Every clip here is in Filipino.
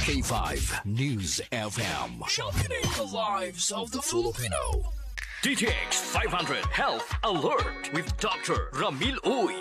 K5 News FM. Championing the lives of the Filipino. DTX 500 Health Alert with Dr. Ramil Uy.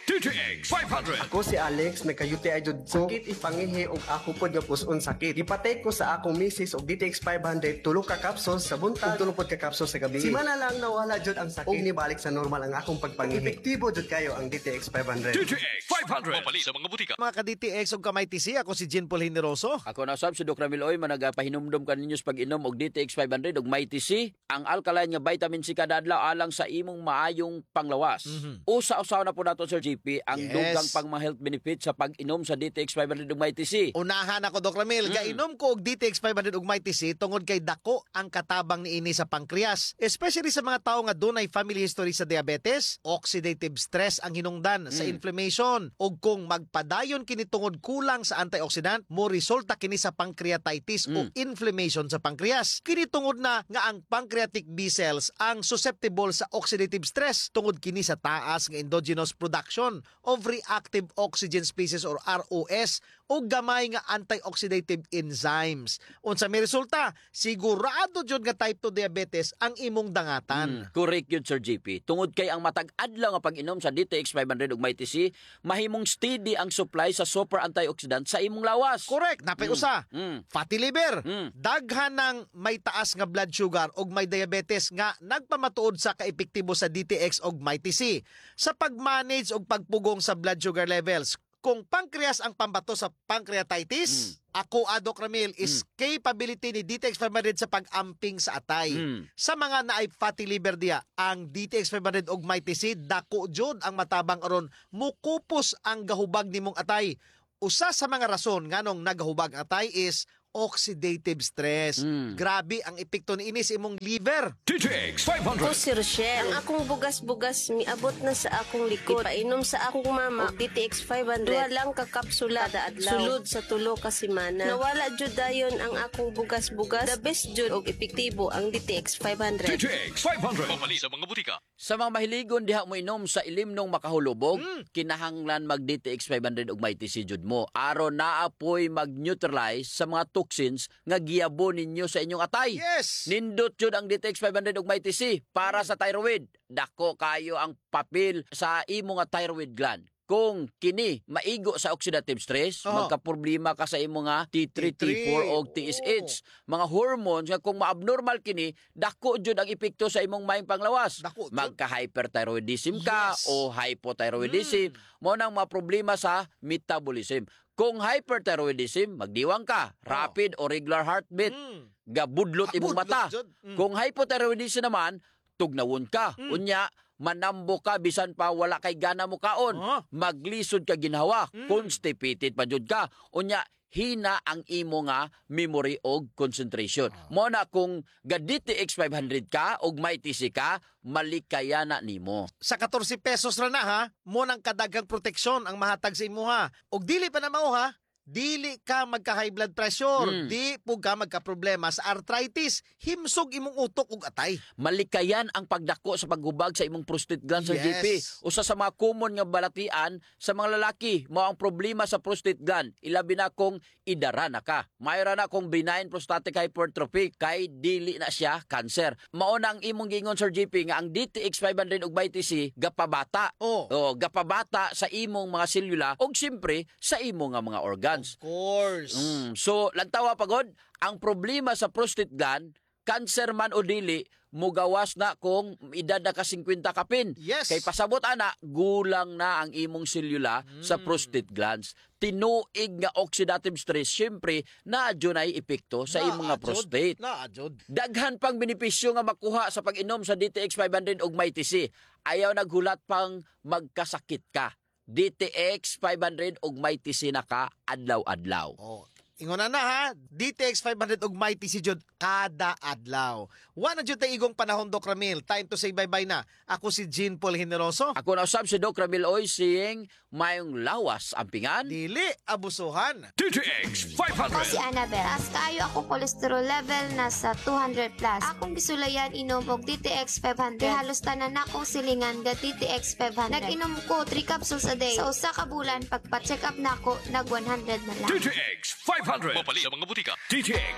DTX 500. Ako si Alex, nagka-UTI jud sakit ipangihi og ako pod nga puson sakit. Ipatay ko sa akong misis og DTX 500 tulo ka capsules sa buntag ug tulo pod ka capsules sa gabi. Simana lang nawala jud ang sakit ug nibalik sa normal ang akong pagpangihi. Epektibo jud kayo ang DTX 500. DTX 500. Mapalit sa mga butika. Mga ka-DTX ug kamay TC, ako si Jean Paul Generoso. Ako na sab si Dr. Ramil Oy, managapahinumdum ka ninyo sa pag-inom og DTX 500 ug Mighty C, ang alkaline nga vitamin C kada adlaw alang sa imong maayong panglawas. Usa-usaw na po nato Sir GP ang dugang pang mga health benefits sa pag-inom sa DTX 500 ug Mighty C. Unahan ako, Dr. Ramil, gainom ko og DTX 500 ug Mighty C tungod kay dako ang katabang niini sa pankreas, especially sa mga tawo nga dunay family history sa diabetes, oxidative stress ang hinungdan sa inflammation, ug kung magpadayon kini tungod kulang sa antioxidant, mo resulta kini sa pancreatitis o inflammation sa pankreas. Kini tungod na nga ang pancreatic B cells ang susceptible sa oxidative stress tungod kini sa taas nga endogenous production of reactive oxygen species or ROS o gamay nga antioxidative enzymes. Unsa may resulta, sigurado jud nga type 2 diabetes ang imong dangatan. Correct yun Sir GP. Tungod kay ang matag adlaw nga pag-inom sa DTX 500 ug Mighty C, mahimong steady ang supply sa super antioxidant sa imong lawas. Correct, napay-usa. Fatty liver, daghan ng may taas nga blood sugar ug may diabetes nga nagpamatuod sa kaepektibo sa DTX ug Mighty C sa pag-manage ug pagpugong sa blood sugar levels. Kung pancreas ang pambato sa pancreatitis, ako, Doc Ramil, is capability ni DTX 500 sa pag-amping sa atay. Sa mga naay fatty liver diya, ang DTX 500 og Mighty C, dako jud ang matabang aron mukupos ang gahubag nimong atay. Usa sa mga rason nganong nagahubag atay is oxidative stress. Grabe ang epekto ni inis imong liver. DTX Ako 500. si Rochelle. Ang akong bugas-bugas miabot na sa akong likod. Painom sa akong mama og DTX 500. Duha lang ka kapsula kada adlaw. Sulod sa tulo ka semana. Nawala jud dayon ang akong bugas-bugas. The best jud og epektibo ang DTX 500. DTX 500. Mapalit sa mga butika. Sa mga mahiligon diha mo inom sa ilimnong makahulubog, kinahanglan mag DTX 500 ug Mighty C jud mo aron naapoy mag-neutralize sa mga toxins nga giyabo ninyo sa inyong atay. Yes! Nindot jud ang DTX 500 ug Mighty C para sa thyroid. Dako kayo ang papel sa imo nga thyroid gland. Kung kini maigo sa oxidative stress, magkaproblema ka sa imo nga T3, T4 o TSH. Mga hormones nga kung ma-abnormal kini, dako jud ang epekto sa imong maayong panglawas. Magka-hyperthyroidism ka o hypothyroidism, mo nang mga problema sa metabolism. Kung hyperthyroidism, magdiwang ka, rapid o regular heartbeat, gabudlot imong mata. Kung hypothyroidism naman, tugnawon ka. Unya, manambo ka bisan pa wala kay gana mo kaon. Maglisod ka ginhawa, constipated pa jud ka. Unya, hina ang imo nga memory og concentration. Mo na kung ga DTX 500 ka og Mighty C ka, malikaya na nimo. Sa 14 pesos ra na ha, mo nang kadagang proteksyon ang mahatag sa imo ha. Og dili pa na mao ha, dili ka magka-high blood pressure, di po ka magka-problema sa arthritis, himsog imong utok ug atay. Malikayan ang pagdako sa paghubag sa imong prostate gland sa GP. Usa sa mga common nga balatian sa mga lalaki, mao ang problema sa prostate gland. Ilabi na kung idara na ka. Mayroon na kung benign prostatic hypertrophy kay dili na siya cancer. Mao na ang imong gingon Sir GP nga ang DTX 500 ug Mighty C gapabata. Gapabata sa imong mga selula ug siyempre sa imong nga mga organs. Of course. So, lantawa pagod, ang problema sa prostate gland, cancer man o dili, mugawas na kung edad na ka 50 kapin. Yes. Kay pasabot ana, gulang na ang imong selula sa prostate glands. Tinuig nga oxidative stress, syempre, naadyo na epekto sa imong nga prostate. Daghan pang benepisyo nga makuha sa pag-inom sa DTX 500 ug Mighty C. Ayaw naghulat pang magkasakit ka. DTX 500 ug Mighty C na ka adlaw-adlaw. Ingon na ha, DTX 500 ug Mighty C jud kada adlaw. Wa na jud tay igong panahon, Doc Ramil. Time to say bye-bye na. Ako si Jean Paul Generoso. Ako na usab si Doc Ramil Oy, saying mayong lawas ampingan. Dili abusuhan. DTX Ako si 500. Annabel. Taas kaayo ako cholesterol level nasa 200 plus. Akong gisulayan inom og DTX 500. Kaya halos tanan akong silingan ga DTX 500. Nag-inom ko 3 capsules a day. Sa usa ka bulan pagpa-check up nako nag 100 na lang. DTX 500. Mapali ang mga butika. DTX